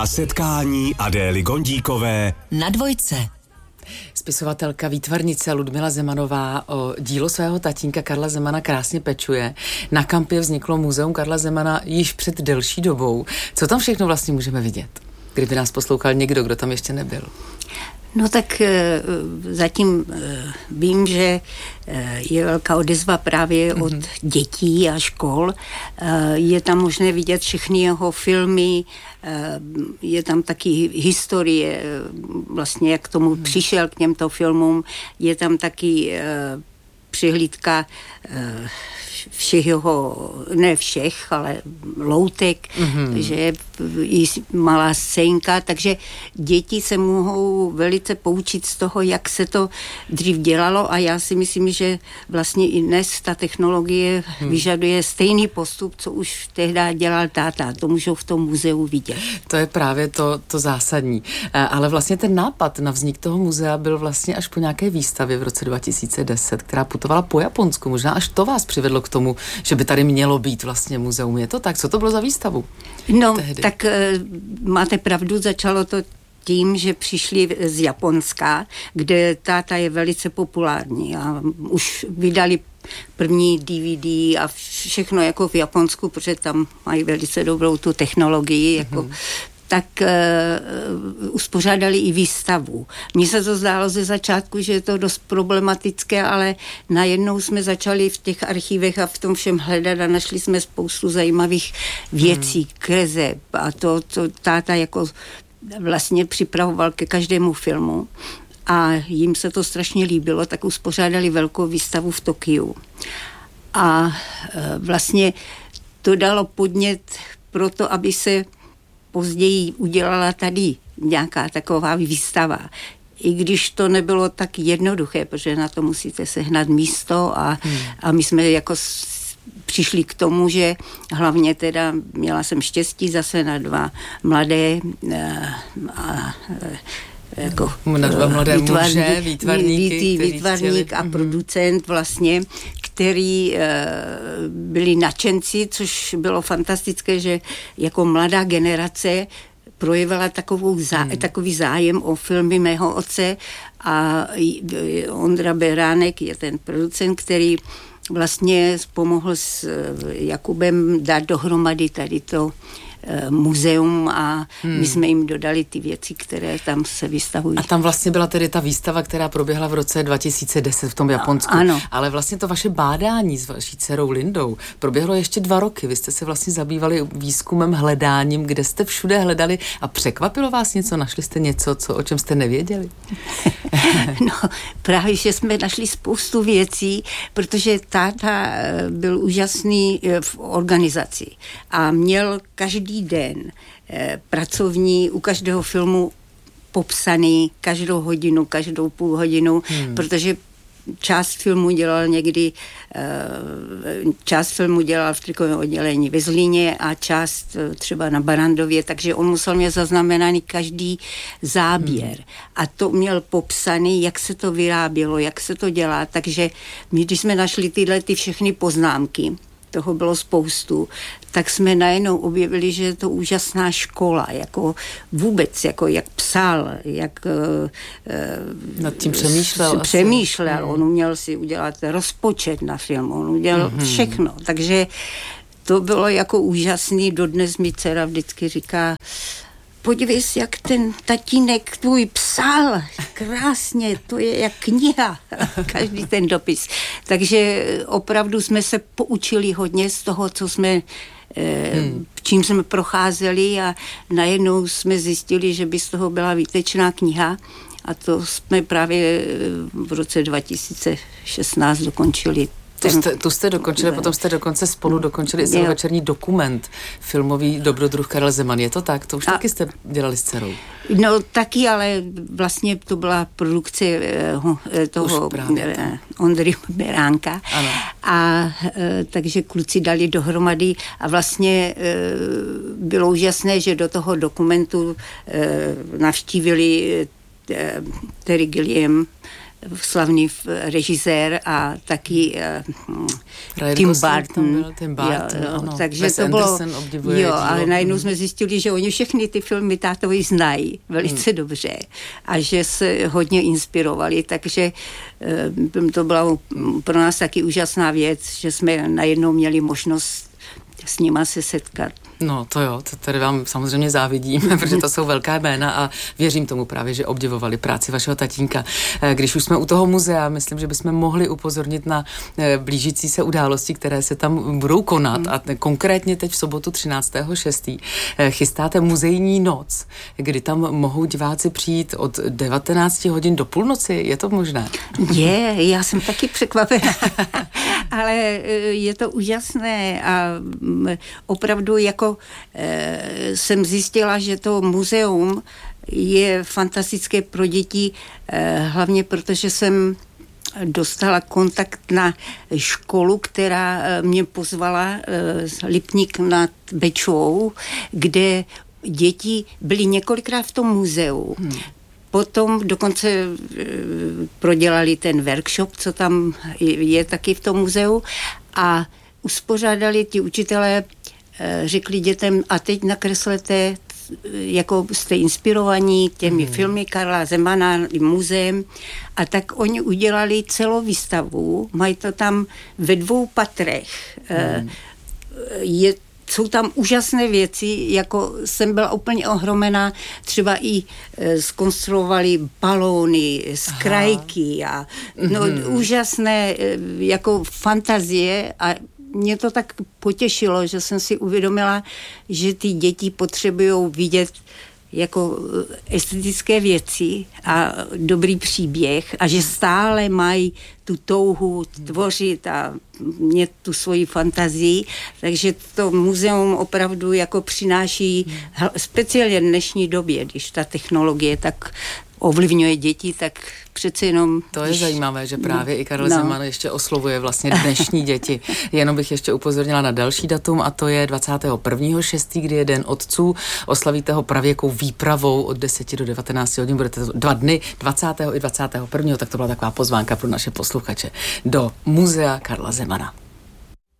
a setkání Adély Gondíkové na Dvojce. Spisovatelka, výtvarnice Ludmila Zemanová o dílo svého tatínka Karla Zemana krásně pečuje. Na Kampě vzniklo muzeum Karla Zemana již před delší dobou. Co tam všechno vlastně můžeme vidět, kdyby nás poslouchal někdo, kdo tam ještě nebyl? No tak zatím vím, že je velká odezva právě od dětí a škol. Je tam možné vidět všechny jeho filmy, je tam taky historie, vlastně jak k tomu přišel k těmto filmům, je tam taky přihlídka všech jeho, ne všech, ale loutek, že je i malá scénka, takže děti se mohou velice poučit z toho, jak se to dřív dělalo a já si myslím, že vlastně i dnes ta technologie vyžaduje stejný postup, co už tehdy dělal táta. To můžou v tom muzeu vidět. To je právě to zásadní. Ale vlastně ten nápad na vznik toho muzea byl vlastně až po nějaké výstavě v roce 2010, která putovala po Japonsku. Možná až to vás přivedlo k tomu, že by tady mělo být vlastně muzeum. Je to tak? Co to bylo za výstavu? No, tehdy? Tak máte pravdu, začalo to tím, že přišli z Japonska, kde táta je velice populární a už vydali první DVD a všechno jako v Japonsku, protože tam mají velice dobrou tu technologii, jako tak uspořádali i výstavu. Mně se to zdálo ze začátku, že je to dost problematické, ale najednou jsme začali v těch archívech a v tom všem hledat a našli jsme spoustu zajímavých věcí, kreseb a to táta jako vlastně připravoval ke každému filmu a jim se to strašně líbilo, tak uspořádali velkou výstavu v Tokiu. A vlastně to dalo podnět pro to, aby se později udělala tady nějaká taková výstava. I když to nebylo tak jednoduché, protože na to musíte sehnat místo a my jsme jako přišli k tomu, že hlavně teda měla jsem štěstí zase na dva mladé jako na dva mladé muže, výtvarník a producent vlastně, který byli nadšenci, což bylo fantastické, že jako mladá generace projevila takový zájem o filmy mého otce a Ondra Beránek je ten producent, který vlastně pomohl s Jakubem dát dohromady tady to muzeum a my jsme jim dodali ty věci, které tam se vystavují. A tam vlastně byla tedy ta výstava, která proběhla v roce 2010 v tom Japonsku. Ano. Ale vlastně to vaše bádání s vaší dcerou Lindou proběhlo ještě 2 roky. Vy jste se vlastně zabývali výzkumem, hledáním, kde jste všude hledali a překvapilo vás něco? Našli jste něco, o čem jste nevěděli? No, právě, že jsme našli spoustu věcí, protože táta byl úžasný v organizaci a měl každý den pracovní u každého filmu popsaný každou hodinu, každou půl hodinu, protože část filmu dělal v trikovém oddělení ve Zlíně a část třeba na Barandově, takže on musel mít zaznamenaný každý záběr. A to měl popsaný, jak se to vyrábělo, jak se to dělá, takže my, když jsme našli tyhle všechny poznámky, toho bylo spoustu, tak jsme najednou objevili, že je to úžasná škola, jako vůbec, jako jak psal, jak nad tím přemýšlel. On uměl si udělat rozpočet na film, on udělal všechno, takže to bylo jako úžasný, dodnes mi dcera vždycky říká, podívej si, jak ten tatínek tvůj psal, krásně, to je jak kniha, každý ten dopis. Takže opravdu jsme se poučili hodně z toho, co jsme, čím jsme procházeli a najednou jsme zjistili, že by z toho byla výtečná kniha a to jsme právě v roce 2016 dokončili. Tu jste dokončili, potom jste dokonce spolu dokončili i celovečerní dokument filmový Dobrodruh Karel Zeman. Je to tak? To už taky jste dělali s dcerou. No taky, ale vlastně to byla produkce toho Ondry Beránka. Ano. A takže kluci dali dohromady a vlastně bylo úžasné, že do toho dokumentu navštívili Terry Gilliam, slavný režisér a taky Tim Burton. Ano. Takže Wes to bylo, ale najednou jsme zjistili, že oni všechny ty filmy tátovi znají velice dobře a že se hodně inspirovali, takže to byla pro nás taky úžasná věc, že jsme najednou měli možnost s nima se setkat. No to jo, to tady vám samozřejmě závidím, protože to jsou velká jména a věřím tomu právě, že obdivovali práci vašeho tatínka. Když už jsme u toho muzea, myslím, že bychom mohli upozornit na blížící se události, které se tam budou konat a konkrétně teď v sobotu 13.6. chystáte muzejní noc, kdy tam mohou diváci přijít od 19 hodin do půlnoci, je to možné? Já jsem taky překvapená, ale je to úžasné a opravdu jako jsem zjistila, že to muzeum je fantastické pro děti, hlavně protože jsem dostala kontakt na školu, která mě pozvala Lipník nad Bečvou, kde děti byly několikrát v tom muzeu. Potom dokonce prodělali ten workshop, co tam je taky v tom muzeu a uspořádali ti učitelé, řekli dětem a teď nakreslete, jako jste inspirovaní těmi filmy Karla Zemana, muzeem a tak oni udělali celou výstavu, mají to tam ve 2 patrech. Jsou tam úžasné věci, jako jsem byla úplně ohromená, třeba i zkonstruovali balóny z krajky a úžasné jako fantazie a mě to tak potěšilo, že jsem si uvědomila, že ty děti potřebují vidět jako estetické věci a dobrý příběh a že stále mají tu touhu tvořit a mít tu svoji fantazii, takže to muzeum opravdu jako přináší, speciálně v dnešní době, když ta technologie tak ovlivňuje děti, tak přece jenom... To je zajímavé, že právě i Karel Zeman ještě oslovuje vlastně dnešní děti. Jenom bych ještě upozornila na další datum a to je 21.6., kdy je Den otců. Oslavíte ho pravěkou výpravou od 10 do 19 hodin. Budete to 2 dny, 20. i 21. Tak to byla taková pozvánka pro naše posluchače do muzea Karla Zemana.